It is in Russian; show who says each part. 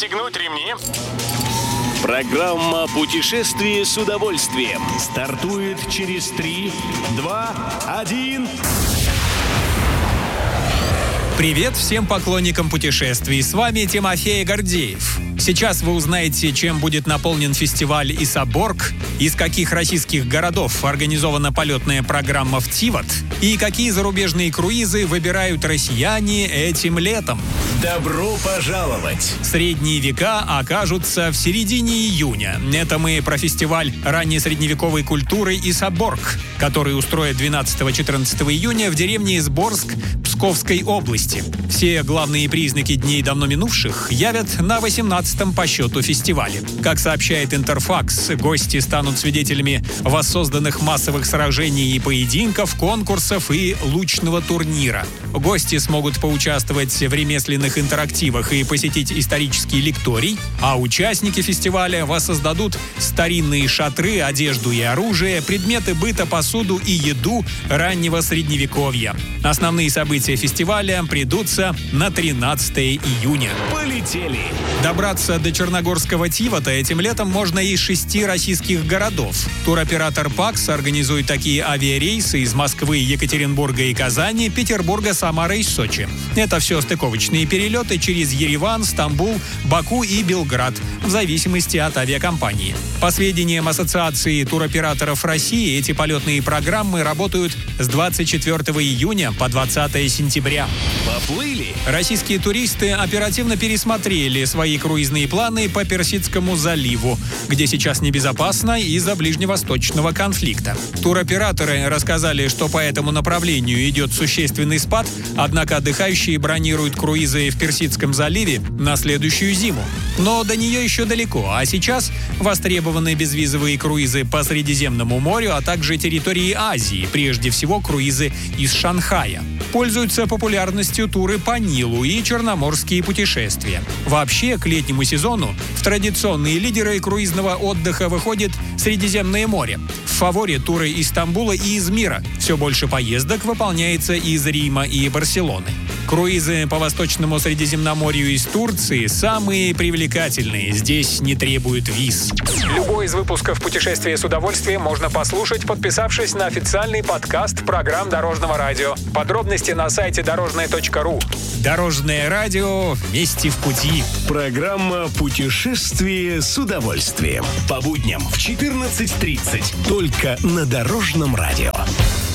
Speaker 1: Пристегнуть ремни.
Speaker 2: Программа «Путешествие с удовольствием» стартует через 3, 2, 1...
Speaker 3: Привет всем поклонникам путешествий. С вами Тимофей Гордеев. Сейчас вы узнаете, чем будет наполнен фестиваль Исаборг, из каких российских городов организована полетная программа в Тивот и какие зарубежные круизы выбирают россияне этим летом.
Speaker 2: Добро пожаловать!
Speaker 3: Средние века окажутся в середине июня. Это мы про фестиваль раннесредневековой культуры Исаборг, который устроят 12-14 июня в деревне Изборск Псковской области. Все главные признаки дней давно минувших явят на 18-м по счету фестивале. Как сообщает Интерфакс, гости станут свидетелями воссозданных массовых сражений и поединков, конкурсов и лучного турнира. Гости смогут поучаствовать в ремесленных интерактивах и посетить исторический лекторий, а участники фестиваля воссоздадут старинные шатры, одежду и оружие, предметы быта, посуду и еду раннего средневековья. Основные события фестиваля придутся на 13 июня.
Speaker 2: Полетели!
Speaker 3: Добраться до Черногорского Тивота этим летом можно из 6 российских городов. Туроператор ПАКС организует такие авиарейсы из Москвы, Екатеринбурга и Казани, Петербурга, Самары и Сочи. Это все стыковочные перелеты через Ереван, Стамбул, Баку и Белград, в зависимости от авиакомпании. По сведениям Ассоциации туроператоров России, эти полетные программы работают с 24 июня по 20 сентября.
Speaker 2: Поплыли!
Speaker 3: Российские туристы оперативно пересмотрели свои круизные планы по Персидскому заливу, где сейчас небезопасно из-за ближневосточного конфликта. Туроператоры рассказали, что по этому направлению идет существенный спад, однако отдыхающие бронируют круизы в Персидском заливе на следующую зиму. Но до нее еще далеко, а сейчас востребованы безвизовые круизы по Средиземному морю, а также территории Азии, прежде всего круизы из Шанхая. Пользуются популярностью туры по Нилу и черноморские путешествия. Вообще, к летнему сезону в традиционные лидеры круизного отдыха выходит Средиземное море. В фаворе туры из Стамбула и Измира. Все больше поездок выполняется из Рима и Барселоны. Круизы по Восточному Средиземноморью из Турции самые привлекательные. Здесь не требуют виз. Любой из выпусков «Путешествия с удовольствием» можно послушать, подписавшись на официальный подкаст программ Дорожного радио. Подробности на сайте дорожное.ру. Дорожное радио вместе в пути.
Speaker 2: Программа «Путешествие с удовольствием». По будням в 14:30. Только на Дорожном радио.